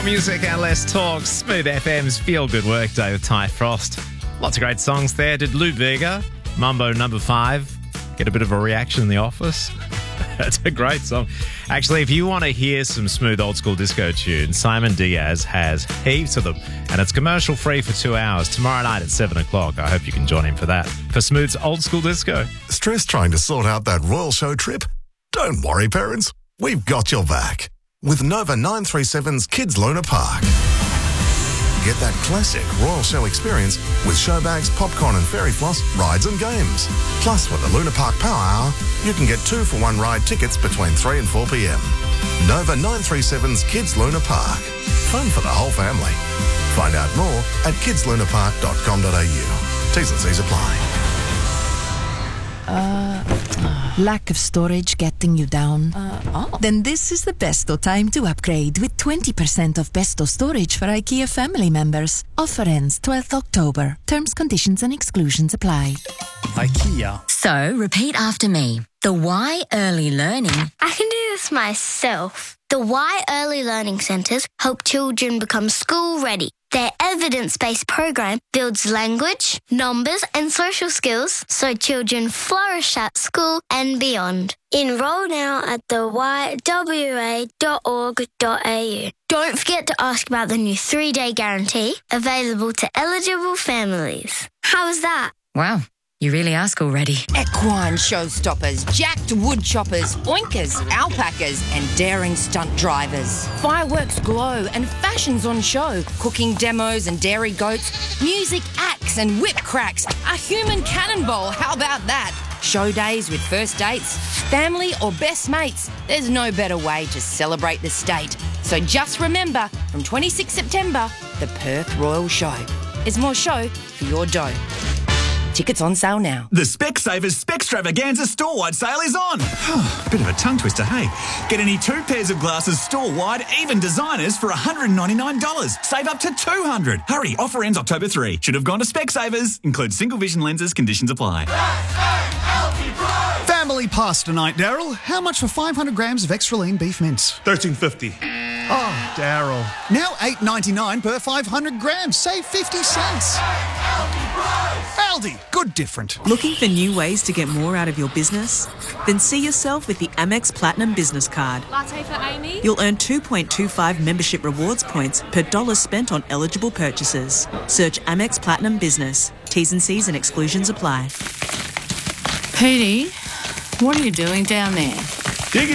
Music and less talk. Smooth FM's Feel Good Workday with Ty Frost. Lots of great songs there. Did Lou Bega, Mambo No. 5, get a bit of a reaction in the office? That's a great song. Actually, if you want to hear some smooth old school disco tunes, Simon Diaz has heaps of them. And it's commercial free for 2 hours tomorrow night at 7 o'clock. I hope you can join him for that. For Smooth's old school disco. Stress trying to sort out that Royal Show trip? Don't worry, parents. We've got your back. With Nova 937's Kids Luna Park. Get that classic Royal Show experience with show bags, popcorn and fairy floss, rides and games. Plus, with the Luna Park Power Hour, you can get 2-for-1 ride tickets between 3 and 4 p.m. Nova 937's Kids Luna Park. Fun for the whole family. Find out more at kidslunapark.com.au. T's and C's apply. Lack of storage getting you down? Then this is the Besto time to upgrade with 20% off Besto storage for IKEA family members. Offer ends 12th October. Terms, conditions and exclusions apply. IKEA. So, repeat after me. The Y Early Learning. I can do this myself. The Y Early Learning Centres help children become school ready. Their evidence-based program builds language, numbers and social skills so children flourish at school and beyond. Enroll now at theYWA.org.au. Don't forget to ask about the new 3-day guarantee available to eligible families. How was that? Wow, you really ask already. Equine showstoppers, jacked wood choppers, oinkers, alpacas and daring stunt drivers. Fireworks glow and fashions on show. Cooking demos and dairy goats. Music acts and whip cracks. A human cannonball, how about that? Show days with first dates, family or best mates. There's no better way to celebrate the state. So just remember, from 26 September, the Perth Royal Show. There's more show for your dough. Tickets on sale now. The Specsavers Specstravaganza store-wide sale is on. Bit of a tongue twister, hey? Get any 2 pairs of glasses store-wide, even designers, for $199. Save up to $200. Hurry, offer ends October 3. Should have gone to Specsavers. Includes single vision lenses. Conditions apply. Family pasta night, Daryl. How much for 500 grams of extra lean beef mince? $13.50. Oh, Daryl. Now $8.99 per 500 grams. Save 50 cents. Aldi, good different. Looking for new ways to get more out of your business? Then see yourself with the Amex Platinum Business Card. Latte for Amy. You'll earn 2.25 membership rewards points per dollar spent on eligible purchases. Search Amex Platinum Business. T's and C's and exclusions apply. Petey, what are you doing down there?